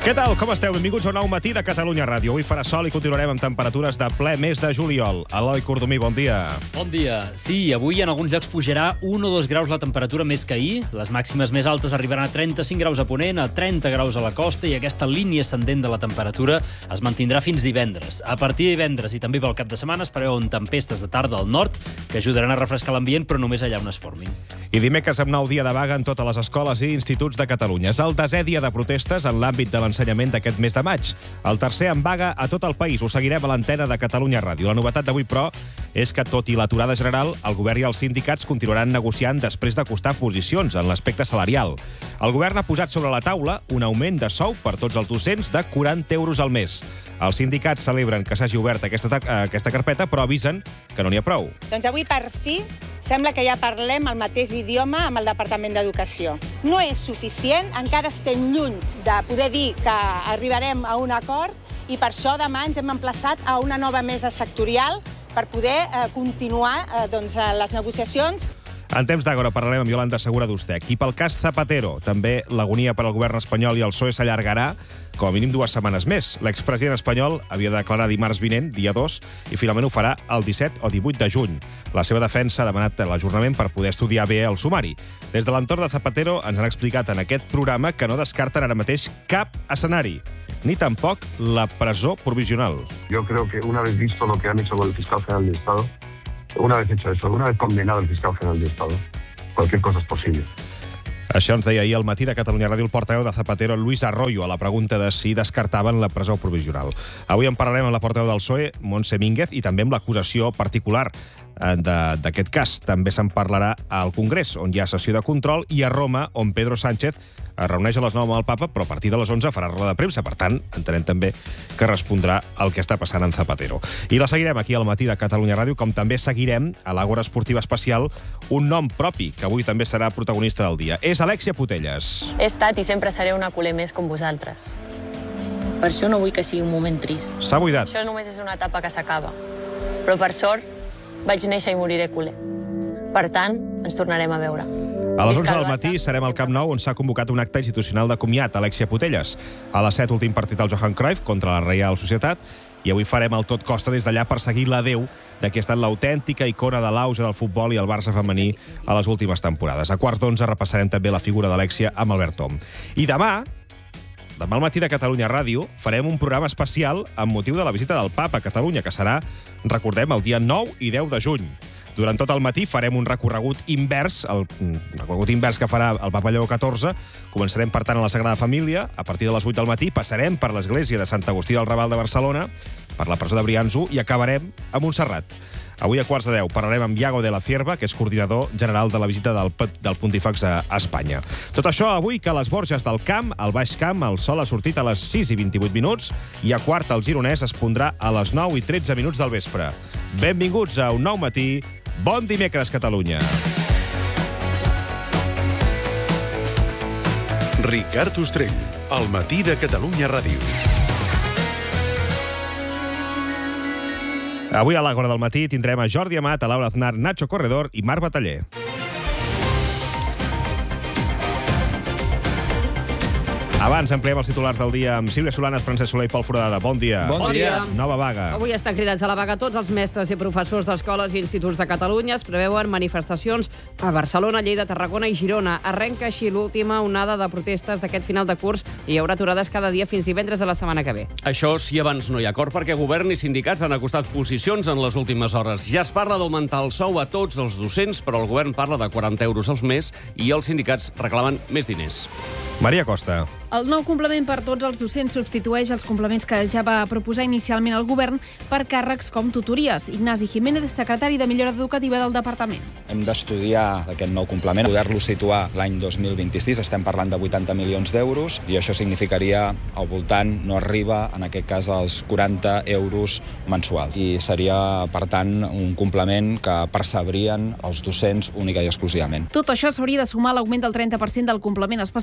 Què tal? Com esteu? Benvinguts a un nou matí de Catalunya Ràdio. Avui farà sol i continuarem amb temperatures de ple mes de juliol. Eloi Cordomí, bon dia. Bon dia. Sí, avui en alguns llocs pujarà 1 o 2 graus la temperatura més que ahir. Les màximes més altes arribaran a 35 graus a Ponent, a 30 graus a la costa, i aquesta línia ascendent de la temperatura es mantindrà fins divendres. A partir de divendres i també pel cap de setmana es preveuen tempestes de tarda al nord que ajudaran a refrescar l'ambient, però només allà on es formin. I dimecres amb nou dia de vaga en totes les escoles i instituts de Catalunya. És el 10è dia de protestes en l'àmbit de l'ensenyament d'aquest mes de maig. El tercer en vaga a tot el país. Ho seguirem a l'antena de Catalunya Ràdio. La novetat d'avui, però, és que, tot i l'aturada general, el govern i els sindicats continuaran negociant després d'acostar posicions en l'aspecte salarial. El govern ha posat sobre la taula un augment de sou per tots els docents de 40 euros al mes. Els sindicats celebren que s'hagi obert aquesta carpeta, però avisen que no n'hi ha prou. Doncs avui, per fi, sembla que ja parlem el mateix idioma amb el Departament d'Educació. No és suficient, encara estem lluny de poder dir que arribarem a un acord, i per això demà ens hem emplaçat a una nova mesa sectorial per poder continuar les negociacions. En temps d'Àgora parlarem amb Yolanda Segura d'Ustec. I pel cas Zapatero, també l'agonia per al govern espanyol i el PSOE s'allargarà com a mínim 2 setmanes més. L'expresident espanyol havia de declarar dimarts vinent, dia 2, i finalment ho farà el 17 o 18 de juny. La seva defensa ha demanat l'ajornament per poder estudiar bé el sumari. Des de l'entorn de Zapatero ens han explicat en aquest programa que no descarten ara mateix cap escenari, ni tampoc la presó provisional. Yo creo que una vez visto lo que han hecho con el fiscal general del Estado, una vez hecho eso, una vez condenado el fiscal general del Estado, cualquier cosa es posible. Això ens deia ahir al matí de Catalunya Ràdio el portaveu de Zapatero, Luis Arroyo, a la pregunta de si descartaven la presó provisional. Avui en parlarem amb la portaveu del PSOE, Montse Mínguez, i també amb l'acusació particular d'aquest cas. També se'n parlarà al Congrés, on hi ha sessió de control, i a Roma, on Pedro Sánchez es reuneix a les 9 amb el papa, però a partir de les 11 farà roda de premsa. Per tant, entenem també que respondrà al que està passant en Zapatero. I la seguirem aquí al matí de Catalunya Ràdio, com també seguirem a l'Àgora Esportiva Especial un nom propi, que avui també serà protagonista del dia. És Alexia Putellas. He estat i sempre seré una culer més com vosaltres. Per això no vull que sigui un moment trist. S'ha buidat. Això només és una etapa que s'acaba. Però per sort, vaig néixer i moriré culer. Per tant, ens tornarem a veure. A les 11 del matí serem al Camp Nou, on s'ha convocat un acte institucional de comiat. Alexia Putellas. A les 7, últim partit al Johan Cruyff contra la Reial Societat. I avui farem el tot costa des d'allà per seguir l'adeu de qui ha estat l'autèntica icona de l'auge del futbol i el Barça femení a les últimes temporades. A quarts d'11 repassarem també la figura d'Alexia amb Albert Tom. I demà al matí de Catalunya Ràdio, farem un programa especial amb motiu de la visita del Papa a Catalunya, que serà, recordem, el dia 9 i 10 de juny. Durant tot el matí farem un recorregut invers, el recorregut invers que farà el Papa Lleó XIV. Començarem, per tant, a la Sagrada Família. A partir de les 8 del matí passarem per l'església de Sant Agustí del Raval de Barcelona, per la presó de Brianço, i acabarem a Montserrat. Avui a quarts de 10 parlarem amb Iago de la Cierva, que és coordinador general de la visita del Pontífex a Espanya. Tot això avui, que a les Borges del Camp, al Baix Camp, el sol ha sortit a les 6 i 28 minuts, i a quart el Gironès es pondrà a les 9 i 13 minuts del vespre. Benvinguts a un nou matí. Bon dimecres, Catalunya. Ricard Ostrell, al matí de Catalunya Ràdio. Avui a l'Àgora del matí tindrem a Jordi Amat, a Laura Aznar, Nacho Corredor i Marc Bataller. Abans ampliem els titulars del dia amb Sílvia Solanes, Francesc Soler i Pol Foradada. Bon dia. Bon dia. Nova vaga. Avui estan cridats a la vaga tots els mestres i professors d'escoles i instituts de Catalunya. Es preveuen manifestacions a Barcelona, Lleida, Tarragona i Girona. Arrenca així l'última onada de protestes d'aquest final de curs i hi haurà aturades cada dia fins divendres de la setmana que ve. Això sí, abans no hi ha acord perquè govern i sindicats han acostat posicions en les últimes hores. Ja es parla d'augmentar el sou a tots els docents, però el govern parla de 40 euros al mes i els sindicats reclamen més diners. Maria Costa. El nou complement per tots els docents substitueix els complements que ja va proposar inicialment el govern per càrrecs com tutories. Ignasi Jiménez, secretari de Millora Educativa del Departament. Hem d'estudiar aquest nou complement, poder-lo situar l'any 2026. Estem parlant de 80 milions d'euros i això significaria al voltant, no arriba en aquest cas als 40 euros mensuals. I seria, per tant, un complement que percebrien els docents única i exclusivament. Tot això s'hauria de sumar a l'augment del 30% del complement específic que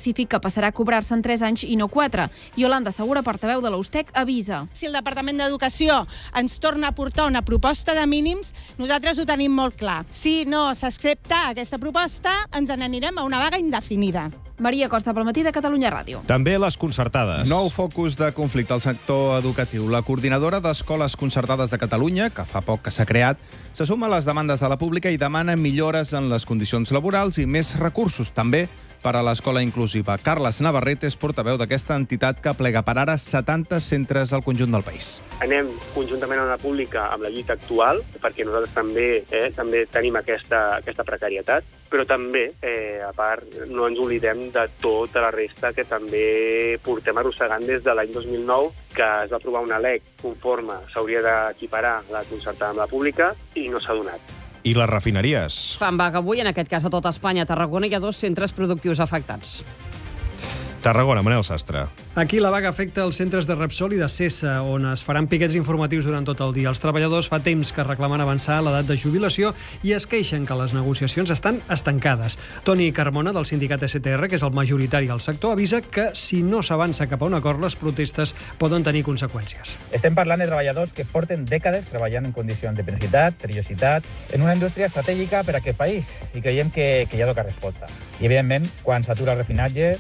passarà a cobrar-se en 3 anys i no 4. Yolanda Segura, portaveu de l'Ustec, avisa. Si el Departament d'Educació ens torna a portar una proposta de mínims, nosaltres ho tenim molt clar. Si no s'accepta aquesta proposta, ens n'anirem a una vaga indefinida. Maria Costa, pel matí de Catalunya Ràdio. També les concertades. Nou focus de conflicte al sector educatiu. La coordinadora d'Escoles Concertades de Catalunya, que fa poc que s'ha creat, se suma a les demandes de la pública i demana millores en les condicions laborals i més recursos, també per a l'escola inclusiva. Carles Navarrete és portaveu d'aquesta entitat que plega per ara 70 centres al conjunt del país. Anem conjuntament amb la pública amb la lluita actual, perquè nosaltres també tenim aquesta precarietat, però també, a part, no ens oblidem de tota la resta que també portem arrossegant des de l'any 2009, que es va aprovar una LEC conforme s'hauria d'equiparar la concertada amb la pública i no s'ha donat. I les refineries. Fan vaga avui, en aquest cas a tot Espanya. A Tarragona hi ha 2 centres productius afectats. Tarragona, Manel Sastre. Aquí la vaga afecta els centres de Repsol i de Sesa, on es faran piquets informatius durant tot el dia. Els treballadors fa temps que reclamen avançar l'edat de jubilació i es queixen que les negociacions estan estancades. Toni Carmona, del sindicat STR, que és el majoritari al sector, avisa que si no s'avança cap a un acord, les protestes poden tenir conseqüències. Estem parlant de treballadors que porten dècades treballant en condicions de perillositat, en una indústria estratègica per a aquest país i creiem que ja toca resposta. I, evidentment, quan s'atura el refinatge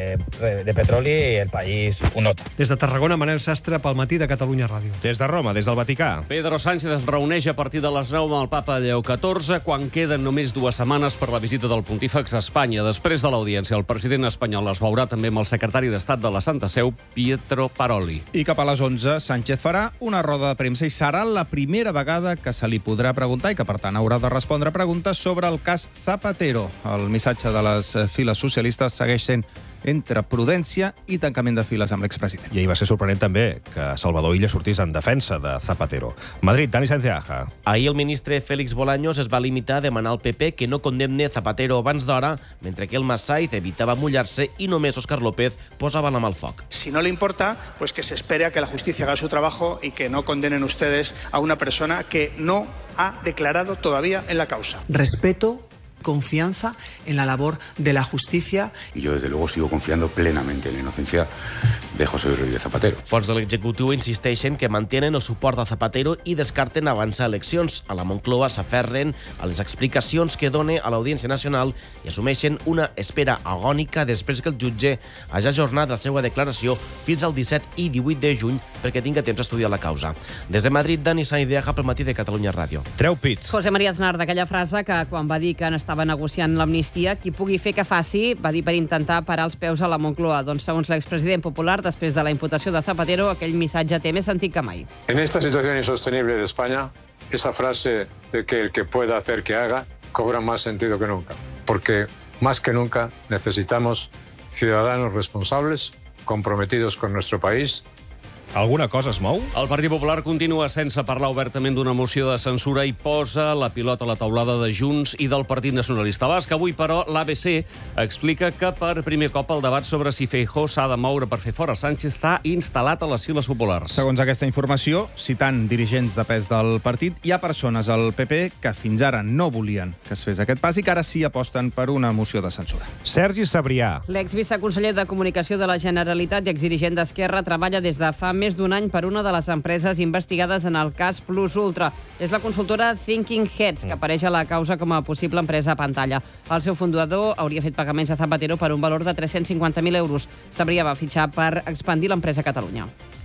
de petroli, el país ho nota. Des de Tarragona, Manel Sastre, pel matí de Catalunya Ràdio. Des de Roma, des del Vaticà. Pedro Sánchez es reuneix a partir de les 9 amb el papa Lleó XIV, quan queden només 2 setmanes per la visita del pontífex a Espanya. Després de l'audiència, el president espanyol es veurà també amb el secretari d'Estat de la Santa Seu, Pietro Paroli. I cap a les 11, Sánchez farà una roda de premsa i serà la primera vegada que se li podrà preguntar i que, per tant, haurà de respondre preguntes sobre el cas Zapatero. El missatge de les files socialistes segueix sent entre prudència i tancament de files amb l'expresident. I ahir va ser sorprenent també que Salvador Illa sortís en defensa de Zapatero. Madrid, Dani Sánchez-Aja. Ahir el ministre Félix Bolaños es va limitar a demanar al PP que no condemne Zapatero abans d'hora, mentre que el Massaid evitava mullar-se i només Óscar López posava la mà al foc. Si no le importa, pues que se espere a que la justicia haga su trabajo y que no condenen ustedes a una persona que no ha declarado todavía en la causa. Respeto, confianza en la labor de la justicia. Y yo, desde luego, sigo confiando plenamente en la inocencia de José Luis Rodríguez Zapatero. Fonts de l'executiu insisteixen que mantenen el suport a Zapatero i descarten avançar eleccions. A la Moncloa s'aferren a les explicacions que dona a l'Audiència Nacional i assumeixen una espera agònica després que el jutge hagi ajornat la seva declaració fins al 17 i 18 de juny perquè tinga temps d'estudiar la causa. Des de Madrid, Dani Sánchez-Aja pel matí de Catalunya Ràdio. Treu pits. José María Aznar, d'aquella frase que quan va dir que estava negociant l'amnistia, qui pugui fer que faci, va dir per intentar parar els peus a la Moncloa. Doncs segons l'expresident popular, després de la imputació de Zapatero, aquell missatge té més sentit que mai. En esta situación insostenible de España, esa frase de que el que pueda hacer que haga cobra más sentido que nunca. Porque más que nunca necesitamos ciudadanos responsables, comprometidos con nuestro país. Alguna cosa es mou? El Partit Popular continua sense parlar obertament d'una moció de censura i posa la pilota a la taulada de Junts i del Partit Nacionalista Basc. Avui, però, l'ABC explica que per primer cop el debat sobre si Feijóo s'ha de moure per fer fora Sánchez s'ha instal·lat a les files populars. Segons aquesta informació, citant dirigents de pes del partit, hi ha persones al PP que fins ara no volien que es fes aquest pas i que ara sí aposten per una moció de censura. Sergi Sabrià. L'exviceconseller de Comunicació de la Generalitat i exdirigent d'Esquerra treballa des de fa més d'un any per una de les empreses investigades en el cas Plus Ultra. És la consultora Thinking Heads, que apareix a la causa com a possible empresa a pantalla. El seu fundador hauria fet pagaments a Zapatero per un valor de 350.000 euros. Sabrià va fitxar per expandir l'empresa a Catalunya.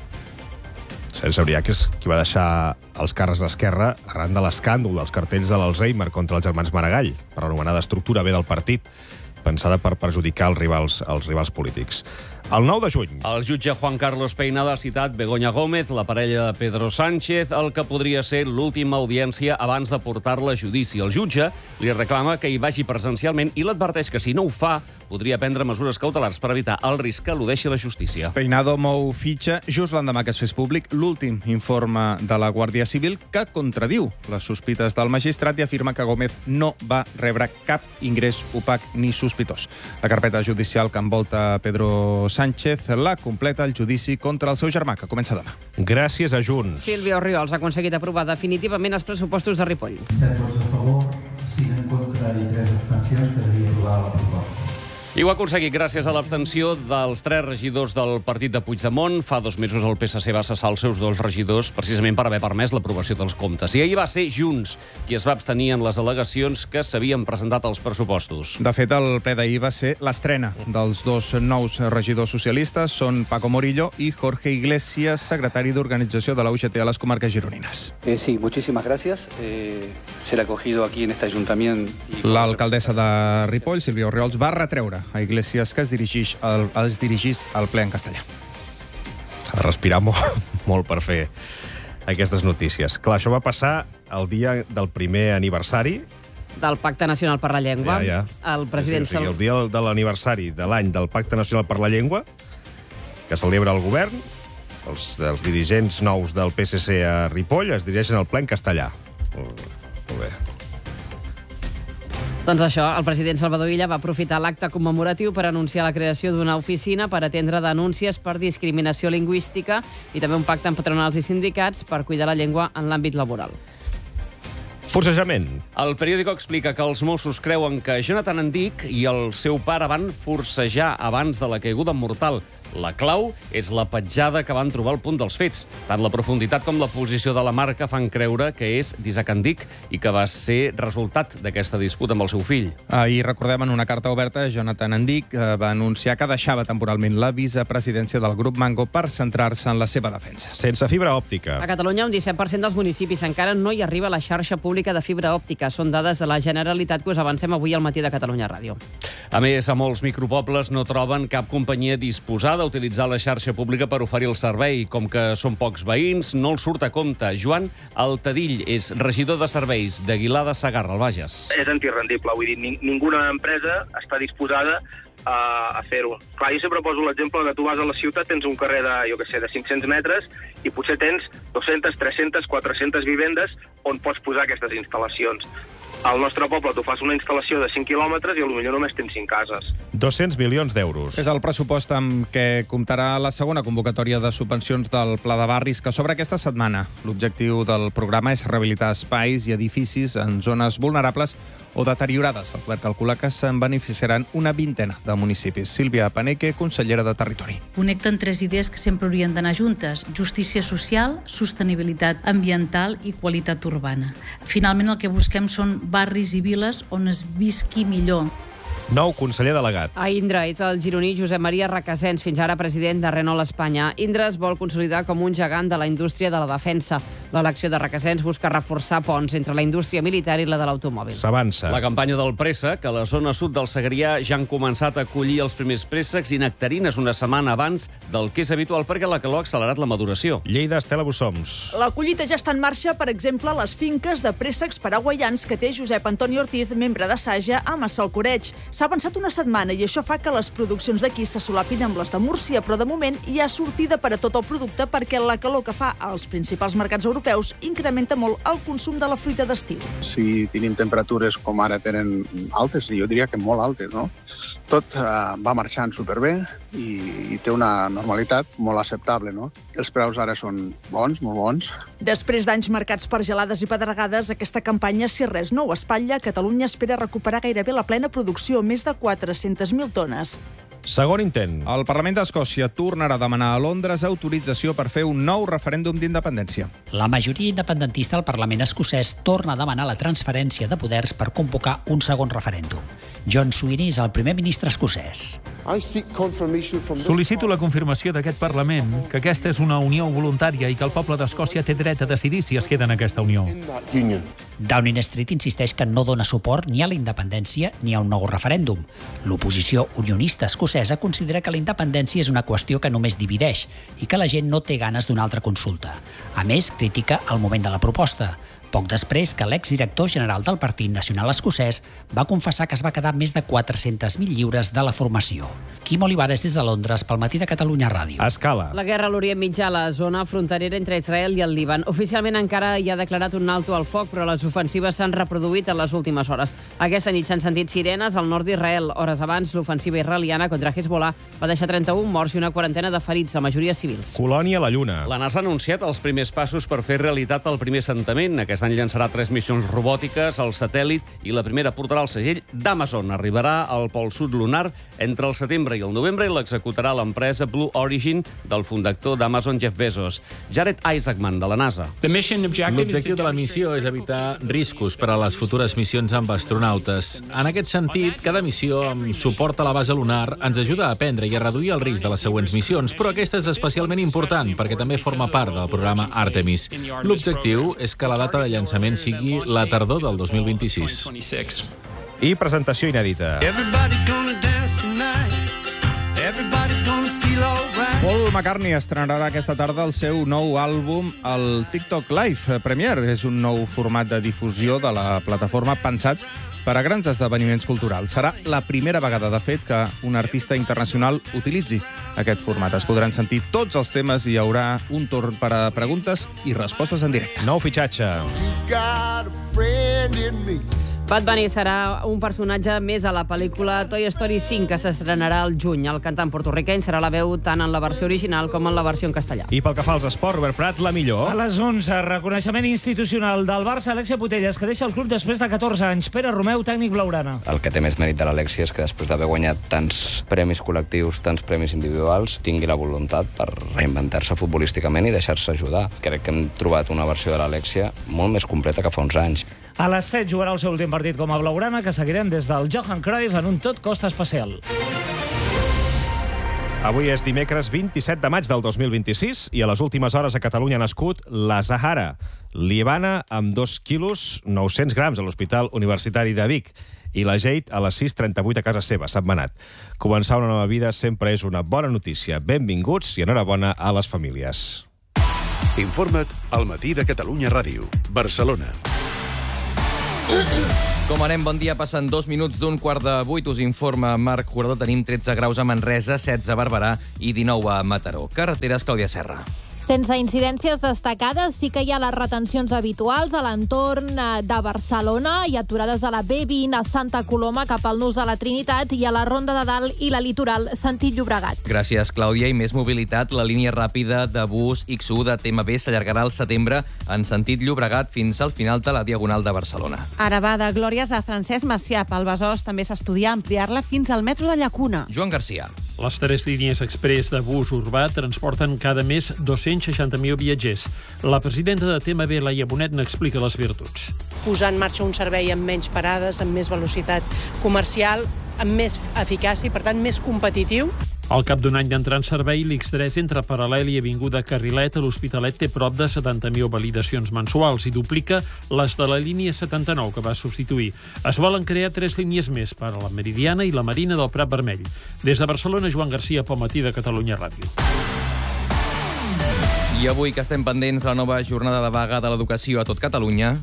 Sergi Sabrià, que és qui va deixar els càrrecs d'Esquerra arran de l'escàndol dels cartells de l'Alzheimer contra els germans Maragall, per l'anomenada estructura B del partit, pensada per perjudicar els rivals polítics. El 9 de juny. El jutge Juan Carlos Peinada ha citat Begoña Gómez, la parella de Pedro Sánchez, el que podria ser l'última audiència abans de portar-la a judici. El jutge li reclama que hi vagi presencialment i l'adverteix que si no ho fa podria prendre mesures cautelars per evitar el risc que eludeixi la justícia. Peinado mou fitxa just l'endemà que es fes públic l'últim informe de la Guàrdia Civil que contradiu les sospites del magistrat i afirma que Gómez no va rebre cap ingrés opac ni sospitós. La carpeta judicial que envolta Pedro Sánchez la completa el judici contra el seu germà, que comença demà. Gràcies a Junts. Sílvia Orriols ha aconseguit aprovar definitivament els pressupostos de Ripoll. De vots a favor, 6 en contra i 3 abstencions, que devia aprovar la proposta. I ho ha aconseguit gràcies a l'abstenció dels 3 regidors del partit de Puigdemont. Fa 2 mesos el PSC va cessar els seus 2 regidors precisament per haver permès l'aprovació dels comptes. I ahir va ser Junts qui es va abstenir en les al·legacions que s'havien presentat als pressupostos. De fet, el ple d'ahir va ser l'estrena dels 2 nous regidors socialistes. Són Paco Morillo i Jorge Iglesias, secretari d'Organització de la UGT a les comarques gironines. Sí, muchísimas gracias. Ser acogido aquí en este ayuntamiento. L'alcaldessa de Ripoll, Sílvia Orriols, va retreure a Iglesias que es dirigís al ple en castellà. S'ha de respirar molt per fer aquestes notícies. Clar, això va passar el dia del primer aniversari del Pacte Nacional per la Llengua. El president... Sí, el dia de l'aniversari de l'any del Pacte Nacional per la Llengua, que celebra el govern, els dirigents nous del PSC a Ripoll es dirigeixen al ple en castellà. Molt bé. Doncs això, el president Salvador Illa va aprofitar l'acte commemoratiu per anunciar la creació d'una oficina per atendre denúncies per discriminació lingüística i també un pacte amb patronals i sindicats per cuidar la llengua en l'àmbit laboral. Forcejament. El periòdico explica que els Mossos creuen que Jonathan Andic i el seu pare van forcejar abans de la caiguda mortal. La clau és la petjada que van trobar al punt dels fets. Tant la profunditat com la posició de la marca fan creure que és d'Isaac Andic i que va ser resultat d'aquesta disputa amb el seu fill. Ahir, recordem, en una carta oberta, Jonathan Andic va anunciar que deixava temporalment la vicepresidència del grup Mango per centrar-se en la seva defensa. Sense fibra òptica. A Catalunya, un 17% dels municipis encara no hi arriba a la xarxa pública de fibra òptica. Són dades de la Generalitat que us avancem avui al matí de Catalunya Ràdio. A més, a molts micropobles no troben cap companyia disposada a utilitzar la xarxa pública per oferir el servei. Com que són pocs veïns, no els surt a compte. Joan Altadill és regidor de serveis d'Aguilar de Segarra, al Bages. És antirrendible, vull dir, ninguna empresa està disposada a fer-ho. Clar, jo sempre poso l'exemple que tu vas a la ciutat, tens un carrer de 500 metres i potser tens 200, 300, 400 vivendes on pots posar aquestes instal·lacions. Al nostre poble tu fas una instal·lació de 5 quilòmetres i potser només tens 5 cases. 200 milions d'euros. És el pressupost amb què comptarà la segona convocatòria de subvencions del Pla de Barris que s'obre aquesta setmana. L'objectiu del programa és rehabilitar espais i edificis en zones vulnerables o deteriorades. El govern calcula que se'n beneficiaran una vintena de municipis. Sílvia Paneque, consellera de Territori. Connecten 3 idees que sempre haurien d'anar juntes: justícia social, sostenibilitat ambiental i qualitat urbana. Finalment, el que busquem són barris i viles on es visqui millor. Nou conseller delegat. A Indra és el gironí Josep Maria Requesens, fins ara president de Renault Espanya. Indra es vol consolidar com un gegant de la indústria de la defensa. L'elecció de Requesens busca reforçar ponts entre la indústria militar i la de l'automòbil. S'avança. La campanya del préssec, a la zona sud del Segrià ja han començat a acollir els primers préssecs i nectarines una setmana abans del que és habitual perquè la calor ha accelerat la maduració. Lleida, Estela Bussoms. La collita ja està en marxa, per exemple, a les finques de préssecs paraguaians que té Josep Antoni Ortiz, membre de Saja, a Massalcoreig. S'ha avançat una setmana i això fa que les produccions d'aquí se solapin amb les de Múrcia, però de moment hi ha sortida per a tot el producte perquè la calor que fa als principals mercats europeus incrementa molt el consum de la fruita d'estiu. Si tenim temperatures com ara tenen altes, jo diria que molt altes, no? Tot va marxant superbé i té una normalitat molt acceptable, no? Els preus ara són bons, molt bons. Després d'anys marcats per gelades i pedregades, aquesta campanya, si res no ho espatlla, Catalunya espera recuperar gairebé la plena producció, més de 400.000 tones. Segon intent. El Parlament d'Escòcia tornarà a demanar a Londres autorització per fer un nou referèndum d'independència. La majoria independentista al Parlament escocès torna a demanar la transferència de poders per convocar un segon referèndum. John Sweeney és el primer ministre escocès. Sol·licito la confirmació d'aquest Parlament que aquesta és una unió voluntària i que el poble d'Escòcia té dret a decidir si es queda en aquesta unió. Downing Street insisteix que no dona suport ni a la independència ni a un nou referèndum. L'oposició unionista escocesa considera que la independència és una qüestió que només divideix i que la gent no té ganes d'una altra consulta. A més, critica el moment de la proposta. Poc després que l'exdirector general del Partit Nacional Escocès va confessar que es va quedar més de 400.000 lliures de la formació. Quim Olivares des de Londres pel Matí de Catalunya Ràdio. Escala. La guerra a l'Orient Mitjà, la zona fronterera entre Israel i el Líban. Oficialment encara hi ha declarat un alto al foc, però les ofensives s'han reproduït en les últimes hores. Aquesta nit s'han sentit sirenes al nord d'Israel. Hores abans, l'ofensiva israeliana contra Hezbollah va deixar 31 morts i una quarantena de ferits, la majoria civils. Colònia a la Lluna. La NASA ha anunciat els primers passos per fer realitat el primer assentament. Aquest Aquest any llançarà 3 missions robòtiques al satèl·lit i la primera portarà el segell d'Amazon. Arribarà al Pol Sud lunar entre el setembre i el novembre i l'executarà l'empresa Blue Origin del fundador d'Amazon, Jeff Bezos. Jared Isaacman, de la NASA. L'objectiu de la missió és evitar riscos per a les futures missions amb astronautes. En aquest sentit, cada missió amb suport a la base lunar ens ajuda a aprendre i a reduir el risc de les següents missions, però aquesta és especialment important perquè també forma part del programa Artemis. L'objectiu és que la data de llançament sigui la tardor del 2026. I presentació inèdita. Paul McCartney estrenarà aquesta tarda el seu nou àlbum al TikTok Live Premiere. És un nou format de difusió de la plataforma pensat per a grans esdeveniments culturals. Serà la primera vegada, de fet, que un artista internacional utilitzi aquest format. Es podran sentir tots els temes i hi haurà un torn per a preguntes i respostes en directe. Nou fitxatge. Bad Bunny serà un personatge més a la pel·lícula Toy Story 5, que s'estrenarà al juny. El cantant porto-riqueny serà la veu tant en la versió original com en la versió en castellà. I pel que fa als esports, Robert Prat, la millor. A les 11, reconeixement institucional del Barça, Alexia Putellas, que deixa el club després de 14 anys. Pere Romeu, tècnic blaugrana. El que té més mèrit de l'Alexia és que després d'haver guanyat tants premis col·lectius, tants premis individuals, tingui la voluntat per reinventar-se futbolísticament i deixar-se ajudar. Crec que hem trobat una versió de l'Alexia molt més completa que fa uns anys. A les 7 jugarà el seu últim partit com a blaugrana, que seguirem des del Johan Cruyff en un tot costa especial. Avui és dimecres 27 de maig del 2026 i a les últimes hores a Catalunya ha nascut la Zahara, liebana amb 2 quilos 900 grams a l'Hospital Universitari de Vic, i la Jade a les 6:38 a casa seva, Sentmenat. Començar una nova vida sempre és una bona notícia. Benvinguts i enhorabona a les famílies. Informa't al Matí de Catalunya Ràdio, Barcelona. Com anem? Bon dia. Passen 2 minuts d'7:15. Us informa Marc Jurador. Tenim 13 graus a Manresa, 16 a Barberà i 19 a Mataró. Carreteres, Clàudia Serra. Sense incidències destacades, sí que hi ha les retencions habituals a l'entorn de Barcelona i aturades a la B20 a Santa Coloma cap al Nus de la Trinitat i a la Ronda de Dalt i la Litoral, sentit Llobregat. Gràcies, Clàudia. I més mobilitat. La línia ràpida de bus X1 de TMB s'allargarà al setembre en sentit Llobregat fins al final de la Diagonal de Barcelona. Ara va de Glòries a Francesc Macià. Al Besòs també s'estudia ampliar-la fins al metro de Llacuna. Joan Garcia. Les 3 línies express de bus urbà transporten cada mes 260.000 viatgers. La presidenta de TMB, Laia Bonet, n'explica les virtuts. Posar en marxa un servei amb menys parades, amb més velocitat comercial, amb més eficàcia i, per tant, més competitiu. Al cap d'un any d'entrar en servei, l'X3 entre Paral·lel i Avinguda Carrilet a l'Hospitalet té prop de 70.000 validacions mensuals i duplica les de la línia 79 que va substituir. Es volen crear 3 línies més per a la Meridiana i la Marina del Prat Vermell. Des de Barcelona, Joan Garcia, pel Matí de Catalunya Ràdio. I avui, que estem pendents de la nova jornada de vaga de l'educació a tot Catalunya,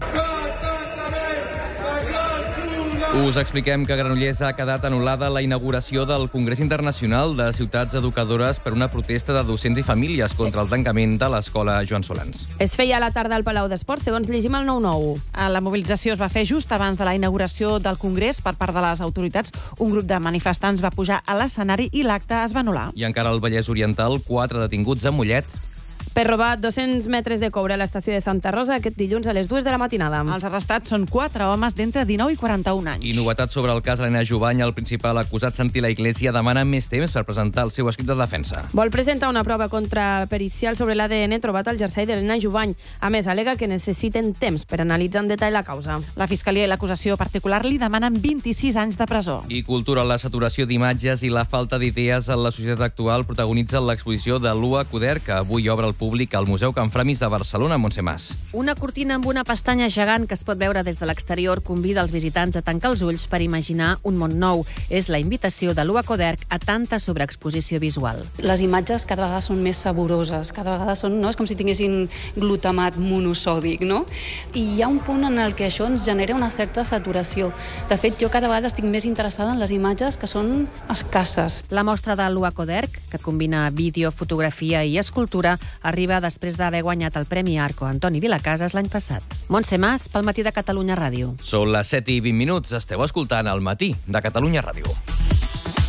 us expliquem que a Granollers ha quedat anul·lada la inauguració del Congrés Internacional de Ciutats Educadores per una protesta de docents i famílies contra el tancament de l'escola Joan Solans. Es feia a la tarda al Palau d'Esports, segons llegim al 9-9. La mobilització es va fer just abans de la inauguració del Congrés per part de les autoritats. Un grup de manifestants va pujar a l'escenari i l'acte es va anul·lar. I encara al Vallès Oriental, 4 detinguts a Mollet per robar 200 metres de coure a l'estació de Santa Rosa aquest dilluns a les 2 de la matinada. Els arrestats són 4 homes d'entre 19 i 41 anys. I novetat sobre el cas Helena Jubany, el principal acusat Santi La Iglesia demana més temps per presentar el seu escrit de defensa. Vol presentar una prova contrapericial sobre l'ADN trobat al jersei d'Helena Jubany. A més, alega que necessiten temps per analitzar en detall la causa. La Fiscalia i l'acusació particular li demanen 26 anys de presó. I cultura, la saturació d'imatges i la falta d'idees en la societat actual protagonitzen l'exposició de Lua Coder, que avui obre el públic al Museu Can Framis de Barcelona, Montse Mas. Una cortina amb una pestanya gegant que es pot veure des de l'exterior convida els visitants a tancar els ulls per imaginar un món nou. És la invitació de Lua Coderch a tanta sobreexposició visual. Les imatges cada vegada són més saboroses, cada vegada són, no? És com si tinguessin glutamat monosòdic, no? I hi ha un punt en el que això ens genera una certa saturació. De fet, jo cada vegada estic més interessada en les imatges que són escasses. La mostra de Lua Coderch, que combina vídeo, fotografia i escultura, arriba després d'haver guanyat el Premi Arco Antoni Vilacases l'any passat. Montse Mas, pel Matí de Catalunya Ràdio. Són les 7:20. Esteu escoltant el Matí de Catalunya Ràdio.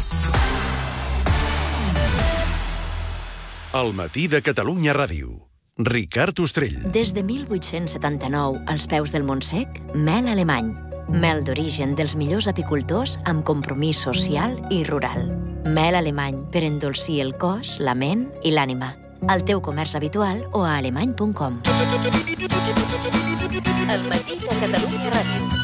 El Matí de Catalunya Ràdio. Ricard Ostrell. Des de 1879, als peus del Montsec, mel alemany. Mel d'origen dels millors apicultors amb compromís social i rural. Mel alemany per endolcir el cos, la ment i l'ànima. Al teu comerç habitual o a alemany.com. El matí de Catalunya Ràdio.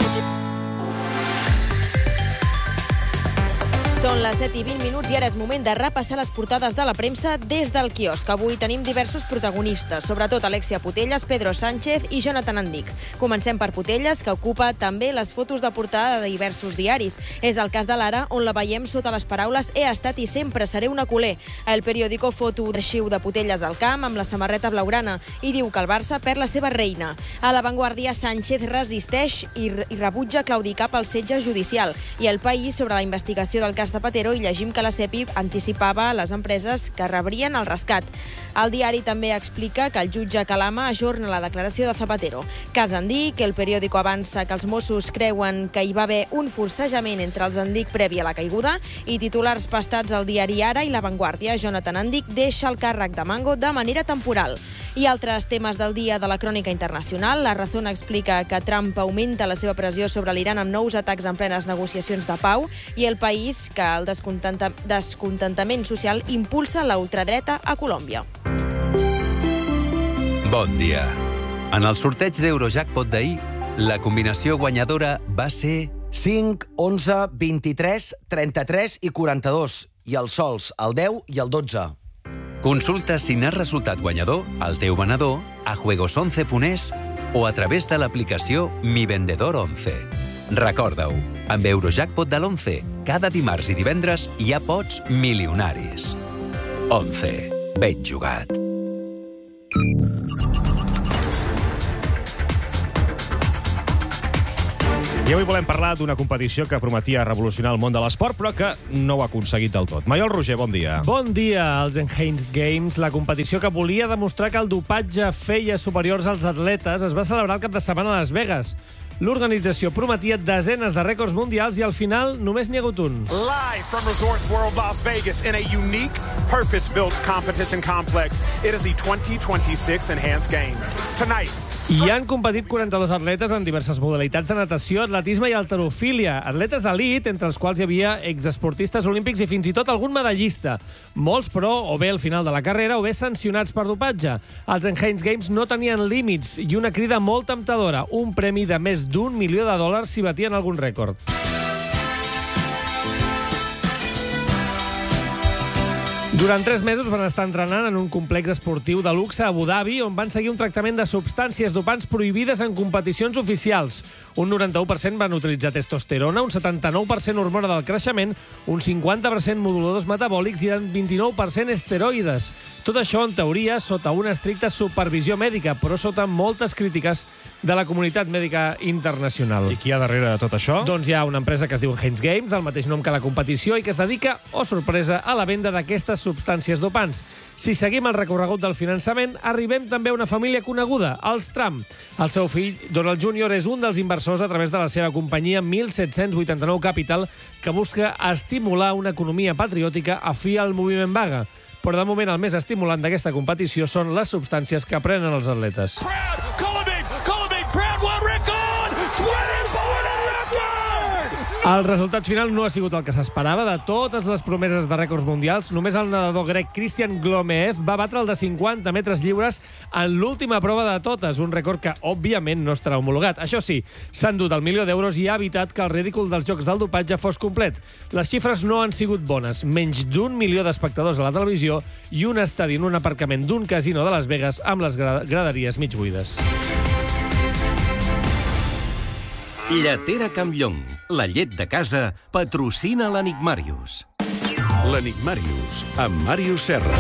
Són les 7:20 i ara és moment de repassar les portades de la premsa des del quiosc. Avui tenim diversos protagonistes, sobretot Alexia Putellas, Pedro Sánchez i Jonathan Andic. Comencem per Putellas, que ocupa també les fotos de portada de diversos diaris. És el cas de l'Ara, on la veiem sota les paraules «He estat i sempre seré una culer». El periòdico foto arxiu de Putellas al camp amb la samarreta blaugrana i diu que el Barça perd la seva reina. A La Vanguardia, Sánchez resisteix i rebutja claudicar pel setge judicial. I El País, sobre la investigació del cas Zapatero, i llegim que la CEPI anticipava a les empreses que rebrien el rescat. El diari també explica que el jutge Calama ajorna la declaració de Zapatero. Cas Andic, El Periódico avança que els Mossos creuen que hi va haver un forcejament entre els Andic previ a la caiguda, i titulars pastats al diari Ara i La Vanguardia. Jonathan Andic deixa el càrrec de Mango de manera temporal. I altres temes del dia de la crònica internacional. La Razón explica que Trump augmenta la seva pressió sobre l'Iran amb nous atacs en plenes negociacions de pau, i El País que el descontentament social impulsa la ultradreta a Colòmbia. Bon dia. En el sorteig d'Eurojackpot d'ahir, la combinació guanyadora va ser 5, 11, 23, 33 i 42, i els sols, el 10 i el 12. Consulta si n'has resultat guanyador al teu venedor, a juegos11.es o a través de l'aplicació Mi Vendedor 11. Recorda-ho, amb Eurojackpot de l'11, cada dimarts i divendres hi ha pots milionaris. 11. Ben jugat. I avui volem parlar d'una competició que prometia revolucionar el món de l'esport, però que no ho ha aconseguit del tot. Maiol Roger, bon dia. Bon dia. Els Enhanced Games, la competició que volia demostrar que el dopatge feia superiors als atletes, es va celebrar el cap de setmana a Las Vegas. L'organització prometia desenes de rècords mundials i al final només n'hi ha hagut un. Live from Resorts World Las Vegas in a unique, purpose-built competition complex. It is the 2026 Enhanced Games. Tonight, hi han competit 42 atletes en diverses modalitats de natació, atletisme i halterofília. Atletes d'elit, entre els quals hi havia exesportistes olímpics i fins i tot algun medallista. Molts, però, o bé al final de la carrera o bé sancionats per dopatge. Els Enhanced Games no tenien límits i una crida molt temptadora, un premi de més d'1 milió de dòlars si batien algun rècord. Durant 3 mesos van estar entrenant en un complex esportiu de luxe a Abu Dhabi, on van seguir un tractament de substàncies dopants prohibides en competicions oficials. Un 91% van utilitzar testosterona, un 79% hormona del creixement, un 50% moduladors metabòlics i un 29% esteroides. Tot això, en teoria, sota una estricta supervisió mèdica, però sota moltes crítiques de la comunitat mèdica internacional. I qui hi ha darrere de tot això? Doncs hi ha una empresa que es diu Enhanced Games, del mateix nom que la competició, i que es dedica, oh sorpresa, a la venda d'aquestes substàncies dopants. Si seguim el recorregut del finançament, arribem també a una família coneguda, els Trump. El seu fill, Donald Jr., és un dels inversors a través de la seva companyia 1789 Capital, que busca estimular una economia patriòtica afí al moviment vaga. Però de moment el més estimulant d'aquesta competició són les substàncies que prenen els atletes. El resultat final no ha sigut el que s'esperava. De totes les promeses de rècords mundials, només el nedador grec Christian Glomeev va batre el de 50 metres lliures en l'última prova de totes, un rècord que, òbviament, no estarà homologat. Això sí, s'ha endut el milió d'euros i ha evitat que el ridícul dels jocs del dopatge fos complet. Les xifres no han sigut bones. Menys d'1 milió d'espectadors a la televisió i un estadi en un aparcament d'un casino de Las Vegas amb les graderies mig buides. Lletera Campllong, la llet de casa, patrocina l'Enigmàrius. L'Enigmàrius, amb Màrius Serra.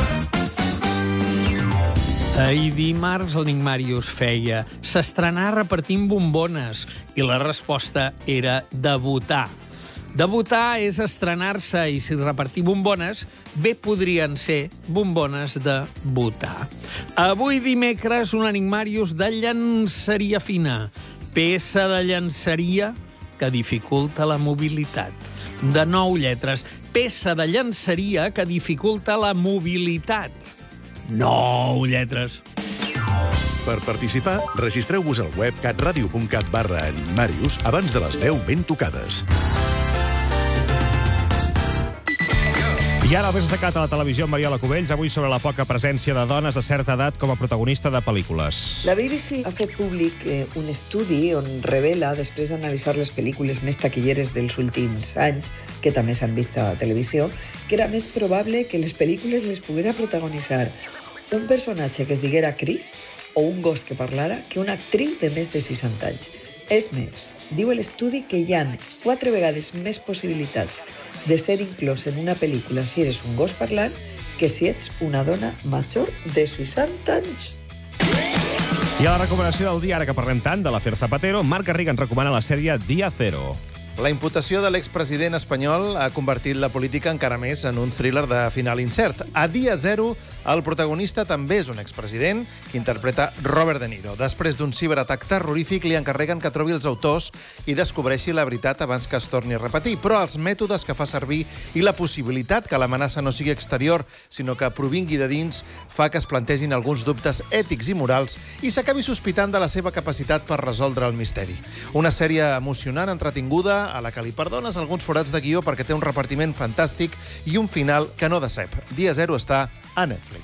Ahir dimarts l'Enigmàrius feia s'estrenar repartint bombones i la resposta era debutar. Debutar és estrenar-se i si repartir bombones, bé podrien ser bombones de votar. Avui dimecres un Enigmàrius de llançaria fina. Peça de llançaria que dificulta la mobilitat. De 9 lletres. Peça de llançaria que dificulta la mobilitat. 9 lletres. Per participar, registreu-vos al web catradio.cat/Enigmàrius abans de les 10 ben tocades. I ara el més destacat a la televisió amb Mariola Cubells, avui sobre la poca presència de dones de certa edat com a protagonista de pel·lícules. La BBC ha fet públic un estudi on revela, després d'analitzar les pel·lícules més taquilleres dels últims anys, que també s'han vist a televisió, que era més probable que les pel·lícules les poguera protagonitzar un personatge que es diguera Chris o un gos que parlara que una actriu de més de 60 anys. És més, diu l'estudi que hi ha 4 vegades més possibilitats de ser inclòs en una pel·lícula si eres un gos parlant que si ets una dona major de 60 anys. I a la recomanació del dia, ara que parlem tant de l'afer Zapatero, Marc Garriga ens recomana la sèrie Día Cero. La imputació de l'expresident espanyol ha convertit la política encara més en un thriller de final incert. A Dia Zero, el protagonista també és un expresident que interpreta Robert De Niro. Després d'un ciberatac terrorífic, li encarreguen que trobi els autors i descobreixi la veritat abans que es torni a repetir. Però els mètodes que fa servir i la possibilitat que l'amenaça no sigui exterior, sinó que provingui de dins, fa que es plantegin alguns dubtes ètics i morals i s'acabi sospitant de la seva capacitat per resoldre el misteri. Una sèrie emocionant, entretinguda, a la que li perdones alguns forats de guió perquè té un repartiment fantàstic i un final que no decep. Dia Zero està a Netflix.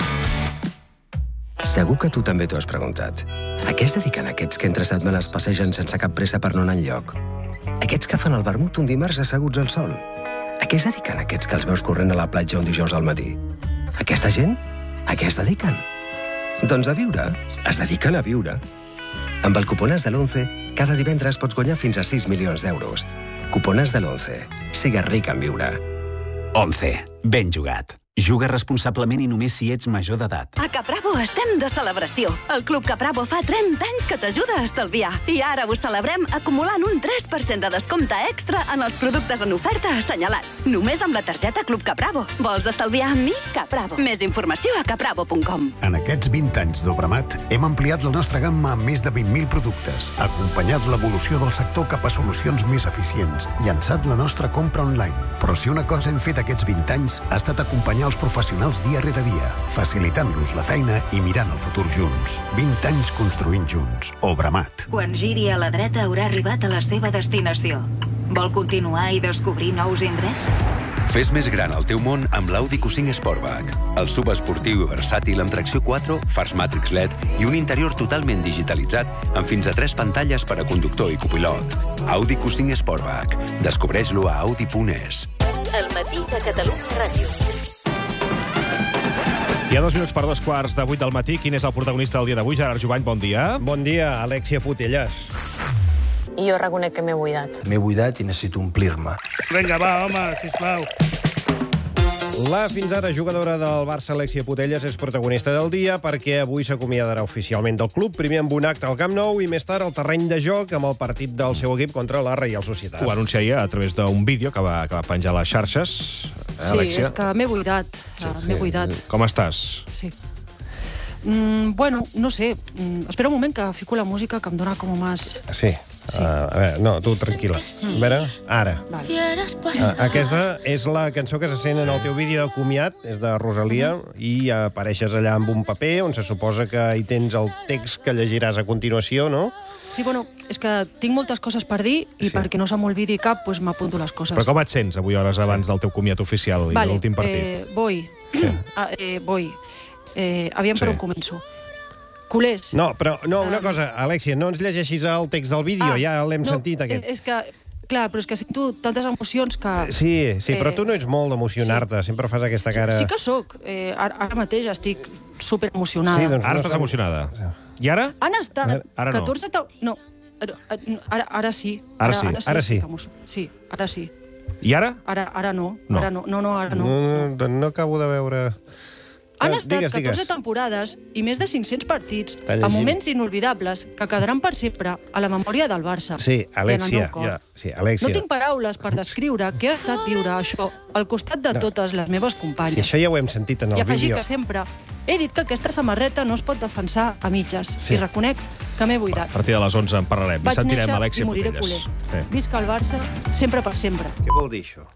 Segur que tu també t'ho has preguntat. A què es dediquen aquests que entre setmanes passegen sense cap pressa per no anar enlloc? Aquests que fan el vermut un dimarts asseguts al sol? A què es dediquen aquests que els veus corrent a la platja un dijous al matí? Aquesta gent? A què es dediquen? Doncs a viure. Es dediquen a viure. Amb el cuponàs de l'11, cada divendres pots guanyar fins a 6 milions d'euros. Cuponàs de l'11. Sigues ric en viure. 11. Ben jugat. Juga responsablement i només si ets major d'edat. A Capravo estem de celebració. El Club Capravo fa 30 anys que t'ajuda a estalviar. I ara ho celebrem acumulant un 3% de descompte extra en els productes en oferta assenyalats. Només amb la targeta Club Capravo. Vols estalviar amb mi? Capravo. Més informació a capravo.com. En aquests 20 anys d'Obramat hem ampliat la nostra gamma amb més de 20.000 productes, acompanyat l'evolució del sector cap a solucions més eficients, llançat la nostra compra online. Però si una cosa hem fet aquests 20 anys ha estat acompanyar els professionals dia rere dia, facilitant-los la feina i mirant el futur junts. 20 anys construint junts. Obramat. Quan giri a la dreta haurà arribat a la seva destinació. Vol continuar i descobrir nous indrets? Fes més gran el teu món amb l'Audi Q5 Sportback. El subesportiu i versàtil amb tracció 4, fars Matrix LED i un interior totalment digitalitzat amb fins a 3 pantalles per a conductor i copilot. Audi Q5 Sportback. Descobreix-lo a audi.es. El matí de Catalunya Ràdio. Hi ha 2 minuts per 2:15 del matí. Quin és el protagonista del dia d'avui? Gerard Jubany, bon dia. Bon dia, Alexia Putellas. I jo reconec que m'he buidat. M'he buidat i necessito omplir-me. Vinga, va, home, sisplau. La fins ara jugadora del Barça, Alexia Putellas, és protagonista del dia perquè avui s'acomiadarà oficialment del club, primer amb un acte al Camp Nou i més tard al terreny de joc amb el partit del seu equip contra la Reial Societat. Ho anunciaria a través d'un vídeo que va penjar a les xarxes. Sí, és que m'he buidat. M'he buidat. Com estàs? Sí. Bueno, no sé. Espera un moment que fico la música que em dona com més... Sí. A veure, no, tu tranquil·la. A veure, ara. Aquesta és la cançó que se sent en el teu vídeo de comiat, és de Rosalia, i apareixes allà amb un paper on se suposa que hi tens el text que llegiràs a continuació, no? Sí, bueno, és que tinc moltes coses per dir i perquè no se m'olvidi cap, doncs m'apunto les coses. Però com et sents avui hores abans del teu comiat oficial i l'últim partit? Voy. Aviam per on començo. Culers. No, però una cosa, Alexia, no ens llegeixis el text del vídeo, ja l'hem sentit, aquest. És que, clar, però és que sento tantes emocions que... Sí, però tu no ets molt d'emocionar-te, sempre fas aquesta cara... Sí que sóc, ara mateix estic superemocionada. Sí, doncs ara estàs emocionada. I ara? Han estat ara 14... No, ara sí. Ara sí. Sí, ara sí. I ara? Ara no. No. Ara no. No acabo de veure... Han estat 14 temporades i més de 500 partits amb moments inolvidables que quedaran per sempre a la memòria del Barça. Sí, Alexia. No tinc paraules per descriure què ha estat viure això al costat de totes les meves companyes. Sí, això ja ho hem sentit en el vídeo. I afegir que sempre he dit que aquesta samarreta no es pot defensar a mitges. I reconec que m'he buidat. A partir de les 11 en parlarem. Vaig sentirem néixer Alexia i moriré Putellas. culer. Visca el Barça, sempre per sempre. Què vol dir això?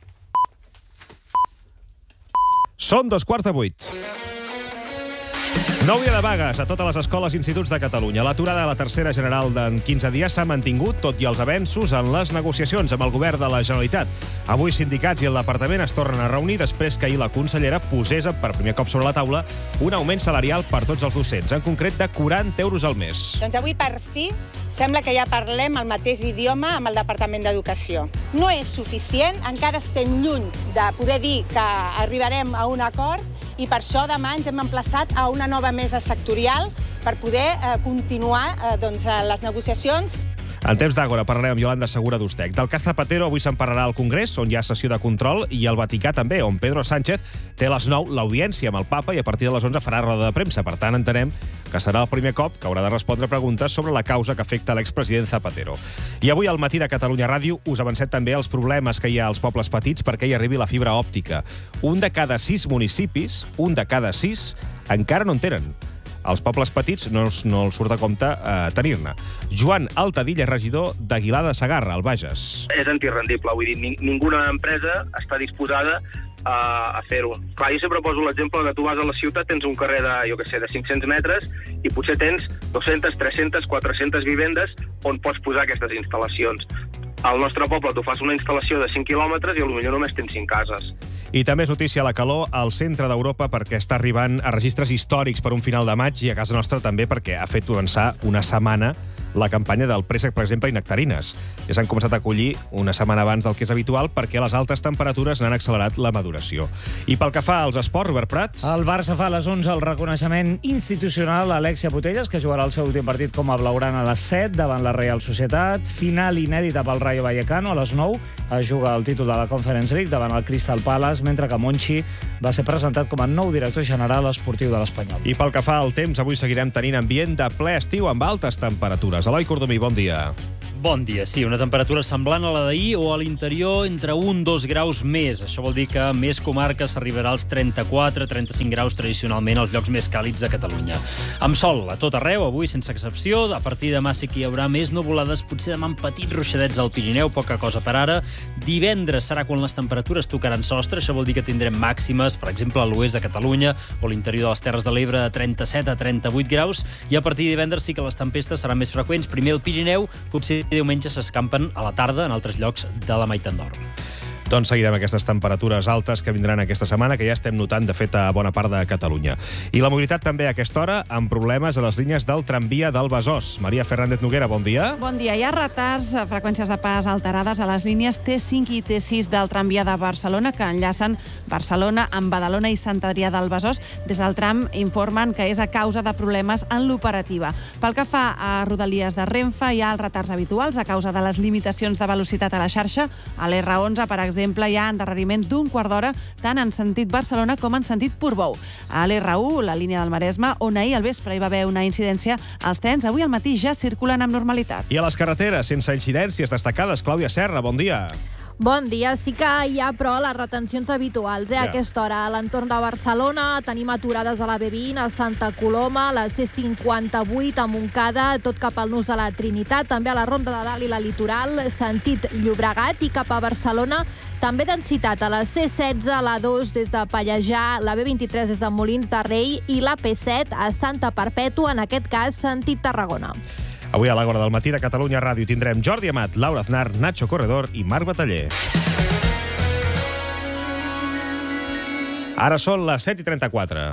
Són 7:15. Nou dia de vagues a totes les escoles i instituts de Catalunya. L'aturada de la tercera general d'en 15 dies s'ha mantingut, tot i els avenços en les negociacions amb el govern de la Generalitat. Avui sindicats i el departament es tornen a reunir després que ahir la consellera posés per primer cop sobre la taula un augment salarial per tots els docents, en concret de 40 euros al mes. Doncs avui, per fi, sembla que ja parlem el mateix idioma amb el Departament d'Educació. No és suficient, encara estem lluny de poder dir que arribarem a un acord, i per això demà ens hem emplaçat a una nova mesa sectorial per poder continuar les negociacions. En temps d'Àgora parlarem amb Yolanda Segura d'Ustec. Del cas Zapatero avui se'n parlarà al Congrés, on hi ha sessió de control, i al Vaticà també, on Pedro Sánchez té a les 9 l'audiència amb el papa i a partir de les 11 farà roda de premsa. Per tant, entenem que serà el primer cop que haurà de respondre preguntes sobre la causa que afecta l'expresident Zapatero. I avui al matí de Catalunya Ràdio us avancem també els problemes que hi ha als pobles petits perquè hi arribi la fibra òptica. Un de cada 6 municipis, encara no en tenen. Als pobles petits no els surt a compte tenir-ne. Joan Altadilla, regidor d'Aguilar de Segarra, al Bages. És antirrendible, vull dir, ninguna empresa està disposada a fer-ho. Clar, jo sempre poso l'exemple que tu vas a la ciutat, tens un carrer de 500 metres i potser tens 200, 300, 400 vivendes on pots posar aquestes instal·lacions. Al nostre poble tu fas una instal·lació de 5 quilòmetres i potser només tens 5 cases. I també és notícia la calor al centre d'Europa perquè està arribant a registres històrics per un final de maig i a casa nostra també perquè ha fet avançar una setmana la campanya del préssec, per exemple, i nectarines. Ja s'han començat a collir una setmana abans del que és habitual perquè les altes temperatures n'han accelerat la maduració. I pel que fa als esports, Robert Prat. El Barça fa a les 11 el reconeixement institucional a Alexia Putellas, que jugarà el seu últim partit com a blaugrana a les 7 davant la Real Societat. Final inèdita pel Rayo Vallecano. A les 9 es juga el títol de la Conference League davant el Crystal Palace, mentre que Monchi va ser presentat com a nou director general esportiu de l'Espanyol. I pel que fa al temps, avui seguirem tenint ambient de ple estiu amb altes temperatures. Eloi Cordomí, bon dia. Bon dia, sí, una temperatura semblant a la d'ahir o a l'interior entre 1-2 graus més. Això vol dir que a més comarques s'arribarà als 34-35 graus tradicionalment als llocs més càlids de Catalunya. Amb sol a tot arreu, avui sense excepció. A partir de demà sí que hi haurà més nuvolades, potser demà amb petits ruixadets al Pirineu, poca cosa per ara. Divendres serà quan les temperatures tocaran sostre, això vol dir que tindrem màximes, per exemple, a l'oest de Catalunya o a l'interior de les Terres de l'Ebre de 37 a 38 graus, i a partir de divendres sí que les tempestes seran més freqüents. Primer al Pirineu, potser diumenge s'escampen a la tarda en altres llocs de la meitat nord. Doncs seguirem aquestes temperatures altes que vindran aquesta setmana, que ja estem notant, de fet, a bona part de Catalunya. I la mobilitat també a aquesta hora, amb problemes a les línies del tramvia del Besòs. Maria Fernández Noguera, bon dia. Bon dia. Hi ha retards, freqüències de pas alterades a les línies T5 i T6 del tramvia de Barcelona, que enllacen Barcelona amb Badalona i Sant Adrià del Besòs. Des del tram informen que és a causa de problemes en l'operativa. Pel que fa a Rodalies de Renfe, hi ha els retards habituals a causa de les limitacions de velocitat a la xarxa. A l'R11, per exemple, hi ha endarreriments d'un quart d'hora tant en sentit Barcelona com en sentit Portbou. A l'R1, la línia del Maresme, on ahir al vespre hi va haver una incidència, els trens avui al matí ja circulen amb normalitat. I a les carreteres, sense incidències destacades, Clàudia Serra, bon dia. Bon dia. Sí que hi ha, però, les retencions habituals. A aquesta hora, a l'entorn de Barcelona, tenim aturades a la B20, a Santa Coloma, a la C58, a Montcada, tot cap al nus de la Trinitat, també a la Ronda de Dalt i la Litoral, sentit Llobregat, i cap a Barcelona, també densitat a la C16, a la 2 des de Pallejà, la B23 des de Molins de Rei i la P7 a Santa Perpètua, en aquest cas, sentit Tarragona. Avui a l'Àgora del matí de Catalunya Ràdio tindrem Jordi Amat, Laura Aznar, Nacho Corredor i Marc Bataller. Ara són les 7:34.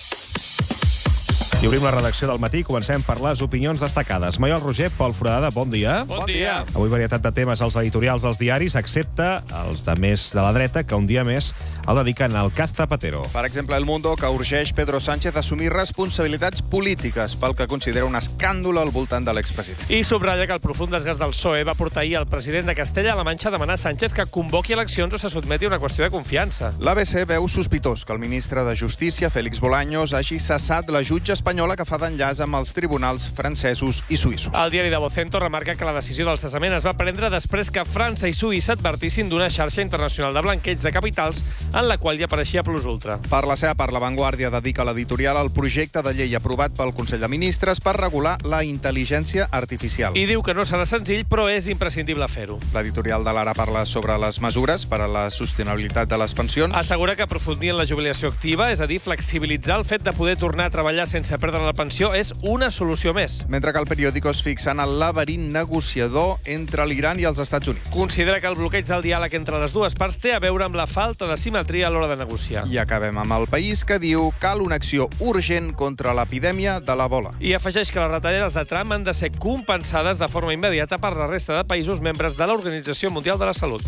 I obrim la redacció del matí. Comencem per les opinions destacades. Maiol Roger, Pol Foradada, bon dia. Bon dia. Avui varietat de temes als editorials dels diaris, excepte els de més de la dreta, que un dia més el dediquen al cas Zapatero. Per exemple, El Mundo, que urgeix Pedro Sánchez a assumir responsabilitats polítiques pel que considera un escàndol al voltant de l'expresident. I subratlla que el profund desgast del PSOE va portar ahir el president de Castella-La Manxa a demanar a Sánchez que convoqui eleccions o se sotmeti a una qüestió de confiança. L'ABC veu sospitós que el ministre de Justícia, Félix Bolaños, hagi cessat la jutge espanyola que fa d'enllaç amb els tribunals francesos i suïssos. El diari de Vocento remarca que la decisió del cessament es va prendre després que França i Suïssa advertissin d'una xarxa internacional de blanqueig de capitals en la qual hi apareixia Plus Ultra. Per la seva part, La Vanguardia dedica a l'editorial al projecte de llei aprovat pel Consell de Ministres per regular la intel·ligència artificial. I diu que no serà senzill, però és imprescindible fer-ho. L'editorial de l'Ara parla sobre les mesures per a la sostenibilitat de les pensions. Assegura que aprofundir en la jubilació activa, és a dir, flexibilitzar el fet de poder tornar a treballar sense perdre la pensió, és una solució més. Mentre que el periòdico es fixa en el laberint negociador entre l'Iran i els Estats Units. Considera que el bloqueig del diàleg entre les dues parts té a veure amb la falta de simetria a l'hora de negociar. I acabem amb El País, que diu cal una acció urgent contra l'epidèmia de l'Ebola. I afegeix que les retallades de Trump han de ser compensades de forma immediata per la resta de països membres de l'Organització Mundial de la Salut.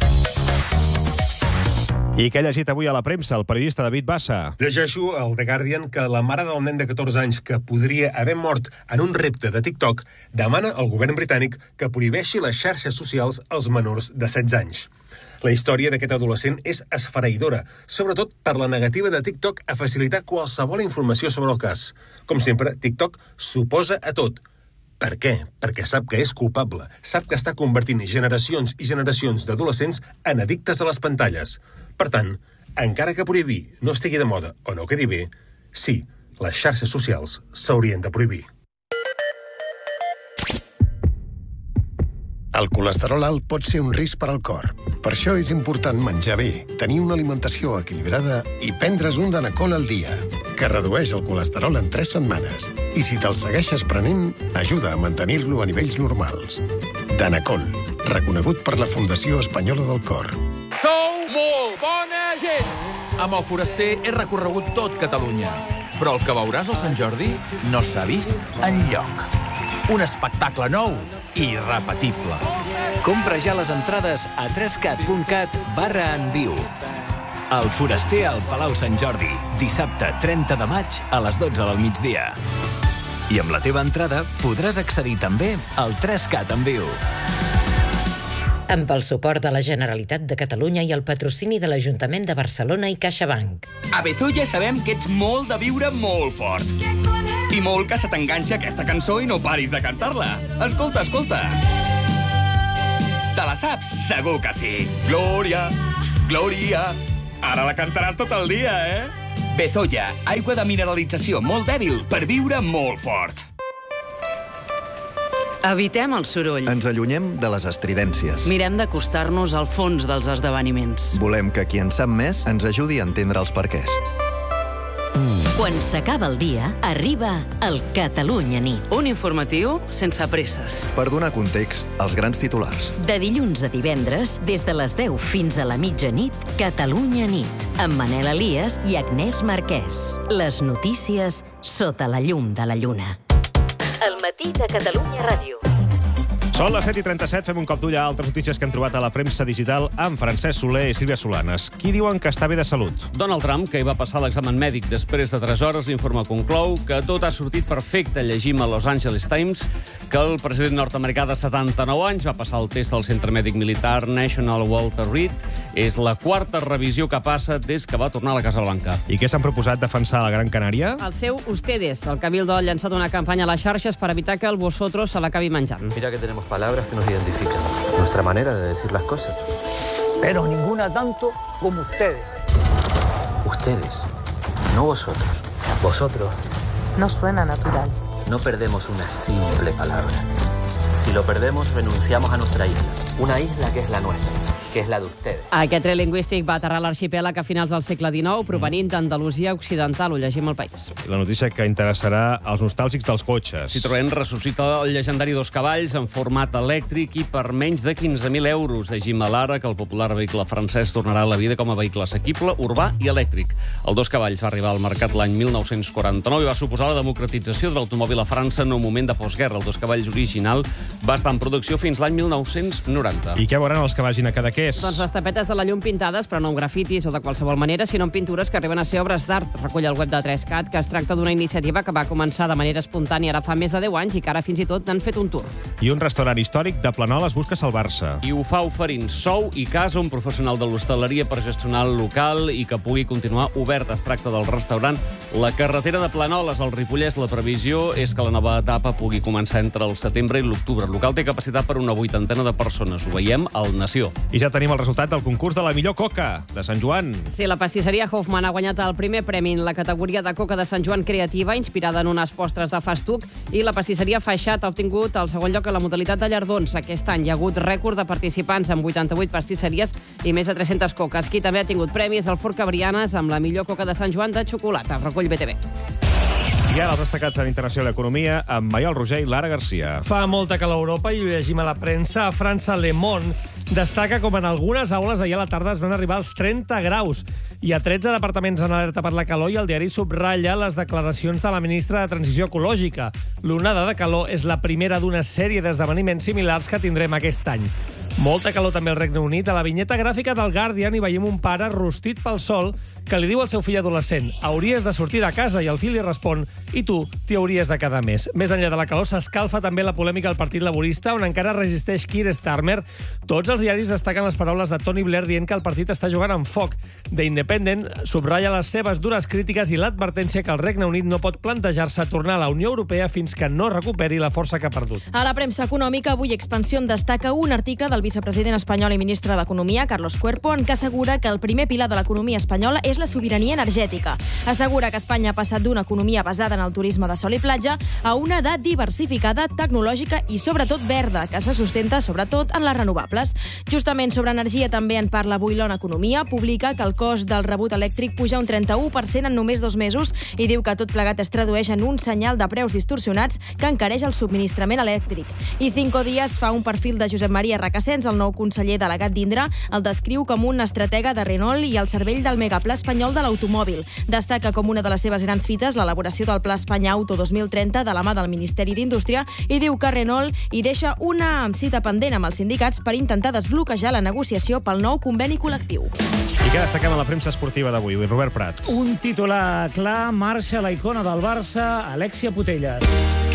I què ha llegit avui a la premsa el periodista David Bassa? Llegeixo al The Guardian que la mare del nen de 14 anys que podria haver mort en un repte de TikTok demana al govern britànic que prohibeixi les xarxes socials als menors de 16 anys. La història d'aquest adolescent és esfereïdora, sobretot per la negativa de TikTok a facilitar qualsevol informació sobre el cas. Com sempre, TikTok s'oposa a tot. Per què? Perquè sap que és culpable. Sap que està convertint generacions i generacions d'adolescents en addictes a les pantalles. Per tant, encara que prohibir no estigui de moda o no quedi bé, sí, les xarxes socials s'haurien de prohibir. El colesterol alt pot ser un risc per al cor. Per això és important menjar bé, tenir una alimentació equilibrada i prendre's un Danacol al dia, que redueix el colesterol en 3 setmanes. I si te'l segueixes prenent, ajuda a mantenir-lo a nivells normals. Danacol, reconegut per la Fundació Espanyola del Cor. Sou molt bona gent! Amb el Foraster he recorregut tot Catalunya, però el que veuràs al Sant Jordi no s'ha vist enlloc. Un espectacle nou i irrepetible. Compra ja les entrades a 3cat.cat/enviu. El Foraster al Palau Sant Jordi, dissabte 30 de maig a les 12 del migdia. I amb la teva entrada podràs accedir també al 3Cat en viu. Amb el suport de la Generalitat de Catalunya i el patrocini de l'Ajuntament de Barcelona i CaixaBank. A Bezulla sabem que ets molt de viure molt fort. I molt que se t'enganxa aquesta cançó i no paris de cantar-la. Escolta, escolta. Te la saps? Segur que sí. Glòria, Glòria. Ara la cantaràs tot el dia, eh? Bezolla, aigua de mineralització molt dèbil per viure molt fort. Evitem el soroll. Ens allunyem de les estridències. Mirem d'acostar-nos al fons dels esdeveniments. Volem que qui en sap més ens ajudi a entendre els perquès. Quan s'acaba el dia, arriba el Catalunya Nit. Un informatiu sense presses. Per donar context als grans titulars. De dilluns a divendres, des de les 10 fins a la mitjanit, Catalunya Nit, amb Manel Elias i Agnès Marquès. Les notícies sota la llum de la lluna. El matí de Catalunya Ràdio. Són les 7:37, fem un cop d'ull a altres notícies que hem trobat a la premsa digital amb Francesc Soler i Sílvia Solanes. Qui diuen que està bé de salut? Donald Trump, que hi va passar l'examen mèdic després de 3 hores, l'informe conclou que tot ha sortit perfecte. Llegim a Los Angeles Times que el president nord-americà de 79 anys va passar el test al centre mèdic militar National Walter Reed. És la 4a revisió que passa des que va tornar a la Casa Blanca. I què s'han proposat defensar a la Gran Canària? El seu Ustedes. El Cabildo ha llançat una campanya a les xarxes per evitar que el Vosotros se l'acabi menjant. Mira que tenemos palabras que nos identifican. Nuestra manera de decir las cosas. Pero ninguna tanto como ustedes. Ustedes, no vosotros. Vosotros. No suena natural. No perdemos una simple palabra. Si lo perdemos, renunciamos a nuestra isla. Una isla que es la nuestra, que és la d'ustedes. Aquest tret lingüístic va aterrar a l'arxipèlag a finals del segle XIX, provenint d'Andalusia Occidental. Ho llegim al País. La notícia que interessarà als nostàlgics dels cotxes. Citroën ressuscita el llegendari 2 cavalls en format elèctric i per menys de 15.000 euros. Llegim a l'Ara que el popular vehicle francès tornarà a la vida com a vehicle assequible, urbà i elèctric. El 2 cavalls va arribar al mercat l'any 1949 i va suposar la democratització de l'automòbil a França en un moment de postguerra. El 2 cavalls original va estar en producció fins l'any 1990. I què veuran els cavalls a Cadaqués? Doncs les tapetes de la llum pintades, però no amb grafitis o de qualsevol manera, sinó amb pintures que arriben a ser obres d'art. Recull el web de 3Cat, que es tracta d'una iniciativa que va començar de manera espontània ara fa més de 10 anys i que ara fins i tot n'han fet un tour. I un restaurant històric de Planoles busca salvar-se. I ho fa oferint sou i casa a un professional de l'hostaleria per gestionar el local i que pugui continuar obert. Es tracta del restaurant La Carretera de Planoles, al Ripollès. La previsió és que la nova etapa pugui començar entre el setembre i l'octubre. El local té capacitat per una 80 de persones. Ho veiem al Nació. I ja tenim el resultat del concurs de la millor coca de Sant Joan. Sí, la pastisseria Hoffman ha guanyat el primer premi en la categoria de coca de Sant Joan creativa, inspirada en unes postres de festuc, i la pastisseria Faixat ha obtingut el segon lloc en la modalitat de llardons. Aquest any hi ha hagut rècord de participants amb 88 pastisseries i més de 300 coques. Qui també ha tingut premis el Forn Cabrianes amb la millor coca de Sant Joan de xocolata. Recull BTV. I ara els destacats en Internacional d'Economia amb Maiol Roger i Lara Garcia. Fa molta calor a Europa i ho llegim a la premsa. A França, Le Monde destaca com en algunes aules ahir a la tarda es van arribar als 30 graus. Hi ha 13 departaments en alerta per la calor i el diari subratlla les declaracions de la ministra de Transició Ecològica. L'onada de calor és la primera d'una sèrie d'esdeveniments similars que tindrem aquest any. Molta calor també al Regne Unit. A la vinyeta gràfica del Guardian hi veiem un pare rostit pel sol que li diu al seu fill adolescent: hauries de sortir de casa, i el fill li respon: i tu t'hi hauries de quedar més. Més enllà de la calor, s'escalfa també la polèmica al Partit Laborista, on encara resisteix Keir Starmer. Tots els diaris destaquen les paraules de Tony Blair dient que el partit està jugant amb foc. The Independent subratlla les seves dures crítiques i l'advertència que el Regne Unit no pot plantejar-se tornar a la Unió Europea fins que no recuperi la força que ha perdut. A la premsa econòmica, avui Expansión destaca un article del vicepresident espanyol i ministre d'Economia, Carlos Cuerpo, en què assegura que el primer pilar de l'economia espanyola és la sobirania energètica. Assegura que Espanya ha passat d'una economia basada en el turisme de sol i platja a una de diversificada, tecnològica i sobretot verda, que se sustenta sobretot en les renovables. Justament sobre energia també en parla avui l'ONU Economia, publica que el cost del rebut elèctric puja un 31% en només 2 mesos i diu que tot plegat es tradueix en un senyal de preus distorsionats que encareix el subministrament elèctric. I Cinco Días fa un perfil de Josep Maria Requesens, el nou conseller delegat d'Indra, el descriu com un estratega de Renault i el cervell del megapla espanyol de l'automòbil. Destaca com una de les seves grans fites l'elaboració del Pla Espanya Auto 2030 de la mà del Ministeri d'Indústria i diu que Renault hi deixa una cita pendent amb els sindicats per intentar desbloquejar la negociació pel nou conveni col·lectiu. I què destaquem a la premsa esportiva d'avui? Robert Prat. Un titular clar, marxa la icona del Barça, Alexia Putellas.